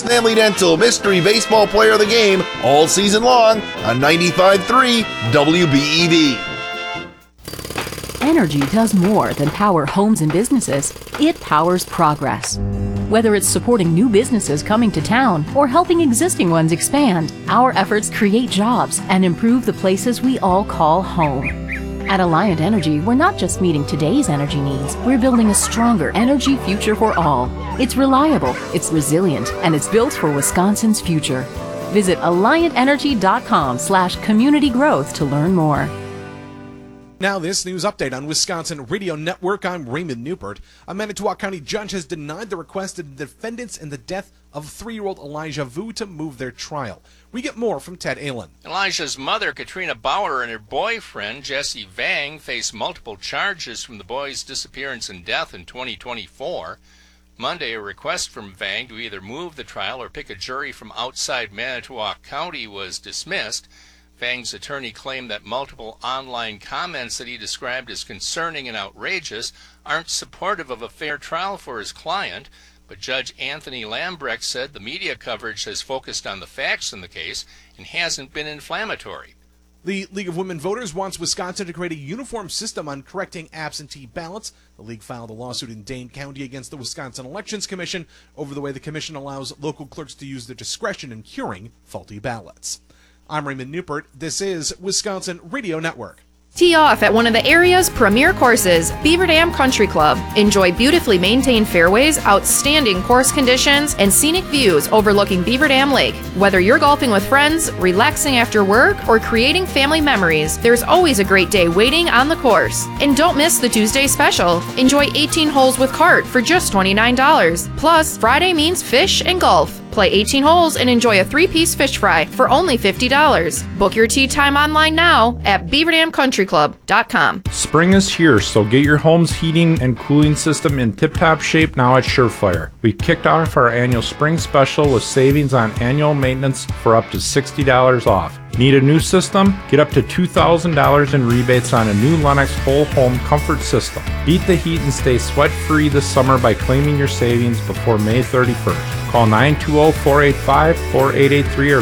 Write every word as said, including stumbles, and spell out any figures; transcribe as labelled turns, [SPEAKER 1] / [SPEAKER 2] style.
[SPEAKER 1] Manley Dental Mystery Baseball Player of the Game all season long on ninety-five point three W B E V.
[SPEAKER 2] Energy does more than power homes and businesses. It powers progress. Whether it's supporting new businesses coming to town or helping existing ones expand, our efforts create jobs and improve the places we all call home. At Alliant Energy, we're not just meeting today's energy needs, we're building a stronger energy future for all. It's reliable, it's resilient, and it's built for Wisconsin's future. Visit alliantenergy.com slash community growth to learn more.
[SPEAKER 3] Now this news update on Wisconsin Radio Network. I'm Raymond Newport. A Manitowoc County judge has denied the request of the defendants in the death of three-year-old Elijah Vu to move their trial. We get more from Ted Allen.
[SPEAKER 4] Elijah's mother, Katrina Bauer, and her boyfriend, Jesse Vang, face multiple charges from the boy's disappearance and death in twenty twenty-four. Monday, a request from Vang to either move the trial or pick a jury from outside Manitowoc County was dismissed. Vang's attorney claimed that multiple online comments that he described as concerning and outrageous aren't supportive of a fair trial for his client, but Judge Anthony Lambrecht said the media coverage has focused on the facts in the case and hasn't been inflammatory.
[SPEAKER 3] The League of Women Voters wants Wisconsin to create a uniform system on correcting absentee ballots. The league filed a lawsuit in Dane County against the Wisconsin Elections Commission over the way the commission allows local clerks to use their discretion in curing faulty ballots. I'm Raymond Newport. This is Wisconsin Radio Network.
[SPEAKER 5] Tee off at one of the area's premier courses, Beaver Dam Country Club. Enjoy beautifully maintained fairways, outstanding course conditions, and scenic views overlooking Beaver Dam Lake. Whether you're golfing with friends, relaxing after work, or creating family memories, there's always a great day waiting on the course. And don't miss the Tuesday special. Enjoy eighteen holes with cart for just twenty-nine dollars. Plus, Friday means fish and golf. Play eighteen holes and enjoy a three-piece fish fry for only fifty dollars. Book your tee time online now at beaver dam country club dot com.
[SPEAKER 6] Spring is here, so get your home's heating and cooling system in tip-top shape now at Surefire. We kicked off our annual spring special with savings on annual maintenance for up to sixty dollars off. Need a new system? Get up to two thousand dollars in rebates on a new Lennox whole home comfort system. Beat the heat and stay sweat-free this summer by claiming your savings before May thirty-first. Call nine two zero, four eight five, four eight eight three or